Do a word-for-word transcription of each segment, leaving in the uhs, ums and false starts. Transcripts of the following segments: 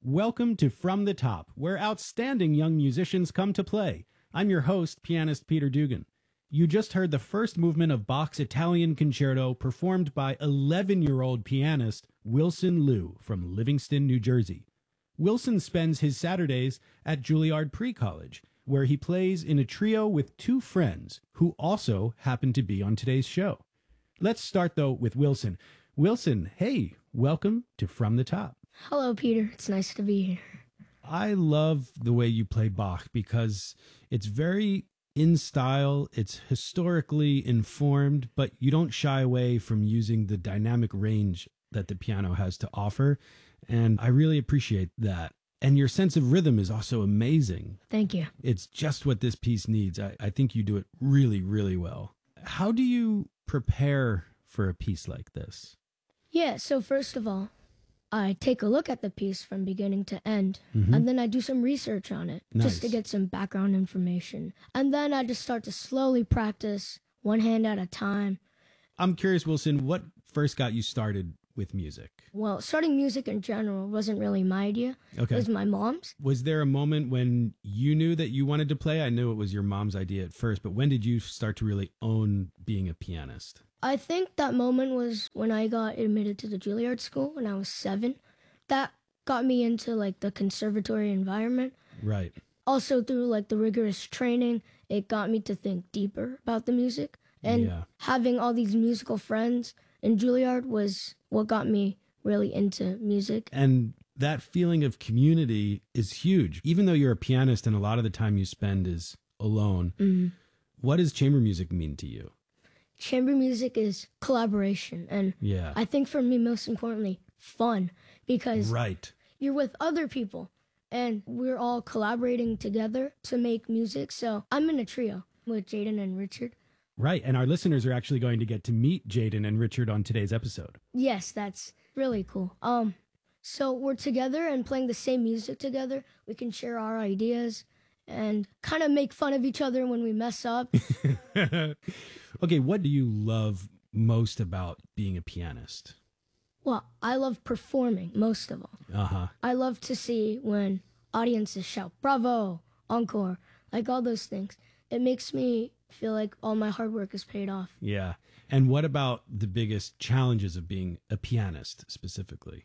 Welcome to From the Top, where outstanding young musicians come to play. I'm your host, pianist Peter Dugan. You just heard the first movement of Bach's Italian Concerto performed by eleven-year-old pianist Wilson Liu from Livingston, New Jersey. Wilson spends his Saturdays at Juilliard Pre-College, where he plays in a trio with two friends who also happen to be on today's show. Let's start, though, with Wilson. Wilson, hey, welcome to From the Top. Hello, Peter. It's nice to be here. I love the way you play Bach because it's very in style, it's historically informed, but you don't shy away from using the dynamic range that the piano has to offer, and I really appreciate that. And your sense of rhythm is also amazing. Thank you. It's just what this piece needs. I, I think you do it really, really well. How do you prepare for a piece like this? Yeah, so first of all, I take a look at the piece from beginning to end, Mhm. and then I do some research on it, Nice. just to get some background information. And then I just start to slowly practice, one hand at a time. I'm curious, Wilson, what first got you started with music? Well, starting music in general wasn't really my idea. Okay. It was my mom's. Was there a moment when you knew that you wanted to play? I knew it was your mom's idea at first, but when did you start to really own being a pianist? I think that moment was when I got admitted to the Juilliard school when I was seven. That got me into like the conservatory environment. Right. Also through like the rigorous training, it got me to think deeper about the music. And Yeah. having all these musical friends in Juilliard was what got me really into music. And that feeling of community is huge. Even though you're a pianist and a lot of the time you spend is alone, Mhm. what does chamber music mean to you? Chamber music is collaboration. And Yeah. I think for me, most importantly, fun. Because Right. you're with other people and we're all collaborating together to make music. So I'm in a trio with Jaden and Richard. Right. And our listeners are actually going to get to meet Jaden and Richard on today's episode. Yes, that's really cool. Um, so we're together and playing the same music together. We can share our ideas and kind of make fun of each other when we mess up. Okay, what do you love most about being a pianist? Well, I love performing most of all. Uh-huh. I love to see when audiences shout, bravo, encore, like all those things. It makes me feel like all my hard work is paid off. Yeah. And what about the biggest challenges of being a pianist specifically?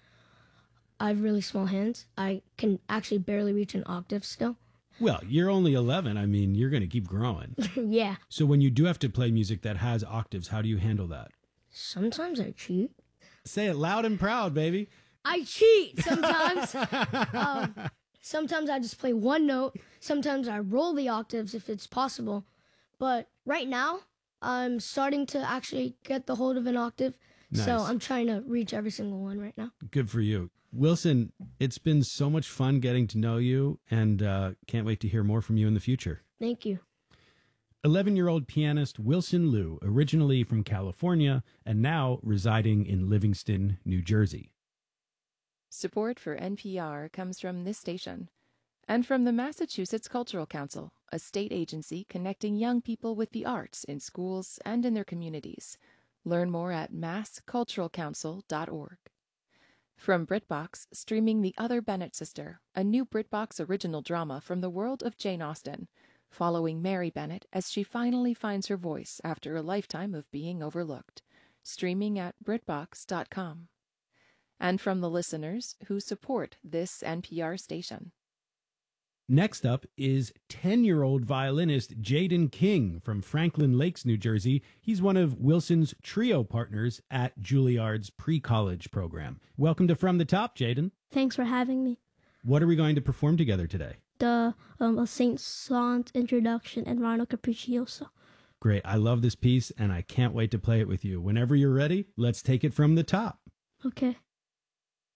I have really small hands. I can actually barely reach an octave still. Well, you're only eleven. I mean, you're going to keep growing. Yeah. So when you do have to play music that has octaves, how do you handle that? Sometimes I cheat. Say it loud and proud, baby. I cheat sometimes. um, sometimes I just play one note. Sometimes I roll the octaves if it's possible. But right now, I'm starting to actually get the hold of an octave. So Nice. I'm trying to reach every single one right now. Good for you. Wilson, it's been so much fun getting to know you, and uh, can't wait to hear more from you in the future. Thank you. eleven-year-old pianist Wilson Liu, originally from California and now residing in Livingston, New Jersey. Support for N P R comes from this station and from the Massachusetts Cultural Council, a state agency connecting young people with the arts in schools and in their communities. Learn more at mass cultural council dot org. From BritBox, streaming The Other Bennett Sister, a new BritBox original drama from the world of Jane Austen, following Mary Bennett as she finally finds her voice after a lifetime of being overlooked. Streaming at britbox dot com. And from the listeners who support this N P R station. Next up is ten-year-old violinist Jaden King from Franklin Lakes, New Jersey. He's one of Wilson's trio partners at Juilliard's pre-college program. Welcome to From the Top, Jaden. Thanks for having me. What are we going to perform together today? The um, Saint Saëns introduction and Rhino Capriccioso. Great. I love this piece, and I can't wait to play it with you. Whenever you're ready, let's take it from the top. Okay.